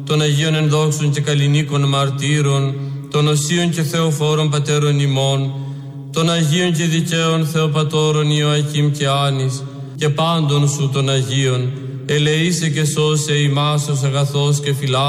των Αγίων ενδόξων και καλλινίκων μαρτύρων, των οσίων και θεοφόρων πατέρων ημών, των Αγίων και δικαίων Θεοπατώρων Ιωακήμ και Άνης, και πάντων σου των Αγίων, ελεήσε και σώσε ημάς ως αγαθός και φιλά